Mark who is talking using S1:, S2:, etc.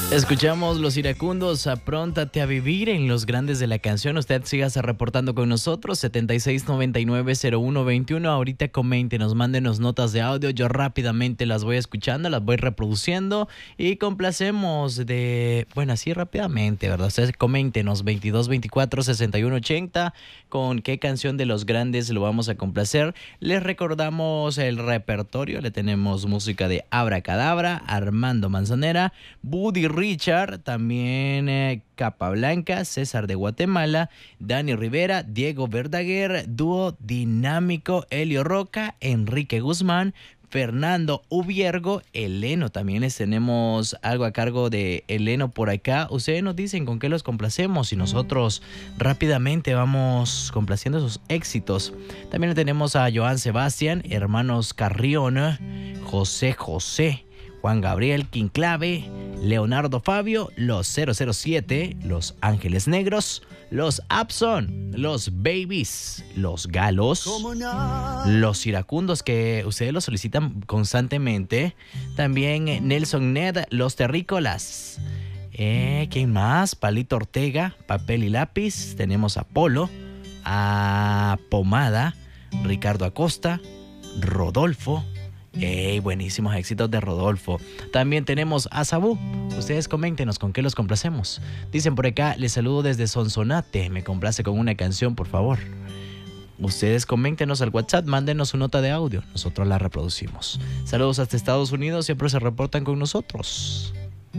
S1: Escuchamos Los Iracundos, Apróntate a Vivir en los grandes de la canción. Usted sígase reportando con nosotros, 7699-0121. Ahorita coméntenos, mándenos notas de audio. Yo rápidamente las voy escuchando, las voy reproduciendo y complacemos así rápidamente, ¿verdad? Ustedes coméntenos, 2224-6180, con qué canción de los grandes lo vamos a complacer. Les recordamos el repertorio. Le tenemos música de Abracadabra, Armando Manzanera, Buddy Richard, también Capablanca, César de Guatemala, Dani Rivera, Diego Verdaguer, Dúo Dinámico, Elio Roca, Enrique Guzmán, Fernando Ubiergo, Eleno. También les tenemos algo a cargo de Eleno por acá. Ustedes nos dicen con qué los complacemos y nosotros rápidamente vamos complaciendo sus éxitos. También tenemos a Joan Sebastián, hermanos Carrión, José José, Juan Gabriel Quinclave, Leonardo Fabio, los 007, Los Ángeles Negros, los Abson, los Babies, los Galos, los Iracundos, que ustedes los solicitan constantemente. También Nelson Ned, los Terrícolas. ¿Quién más? Palito Ortega, Papel y Lápiz. Tenemos a Polo, a Pomada, Ricardo Acosta, Rodolfo. Buenísimos éxitos de Rodolfo. También tenemos a Sabú. Ustedes coméntenos con qué los complacemos. Dicen por acá, les saludo desde Sonsonate. Me complace con una canción, por favor. Ustedes coméntenos al WhatsApp, mándenos su nota de audio. Nosotros la reproducimos. Saludos hasta Estados Unidos, siempre se reportan con nosotros.